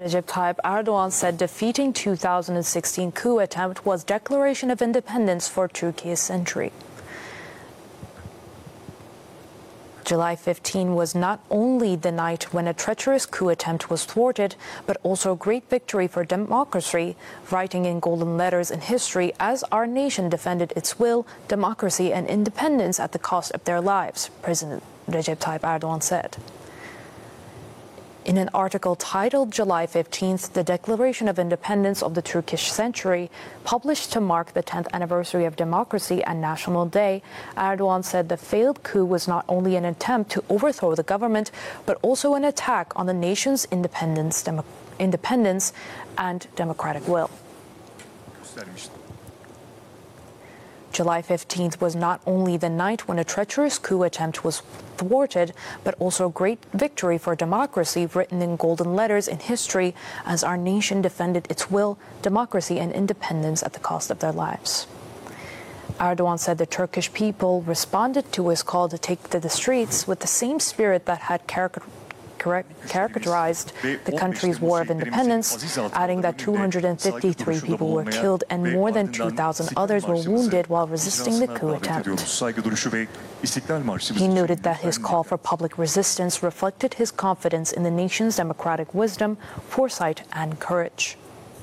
Recep Tayyip Erdogan said defeating 2016 coup attempt was declaration of independence for Turkey's century. July 15 was not only the night when a treacherous coup attempt was thwarted, but also a great victory for democracy, writing in golden letters in history as our nation defended its will, democracy and independence at the cost of their lives, President Recep Tayyip Erdogan said. In an article titled July 15th, the Declaration of Independence of the Turkish Century, published to mark the 10th anniversary of democracy and National Day, Erdogan said the failed coup was not only an attempt to overthrow the government, but also an attack on the nation's independence and democratic will. July 15th was not only the night when a treacherous coup attempt was thwarted, but also a great victory for democracy, written in golden letters in history as our nation defended its will, democracy and independence at the cost of their lives. Erdogan said the Turkish people responded to his call to take to the streets with the same spirit that had characterized the country's war of independence, adding that 253 people were killed and more than 2,000 others were wounded while resisting the coup attempt. He noted that his call for public resistance reflected his confidence in the nation's democratic wisdom, foresight, and courage.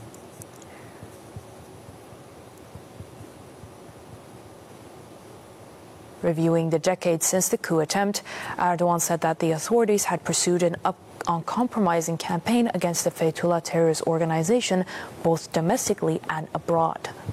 Reviewing the decades since the coup attempt, Erdogan said that the authorities had pursued an uncompromising campaign against the Fethullah terrorist organization, both domestically and abroad.